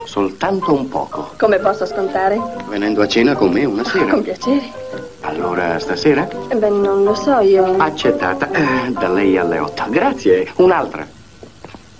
Soltanto un poco. Come posso scontare? Venendo a cena con me una sera. Con piacere. Allora, stasera? Beh, non lo so, io... Accettata. Da lei alle 8. Grazie. Un'altra.